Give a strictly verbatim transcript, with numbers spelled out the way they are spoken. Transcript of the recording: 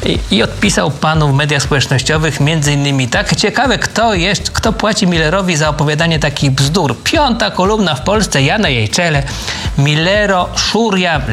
I, i odpisał panu w mediach społecznościowych między innymi tak: ciekawe, kto jeszcze, kto płaci Millerowi za opowiadanie takich bzdur. Piąta kolumna w Polsce, ja na jej czele. Millero, szuria,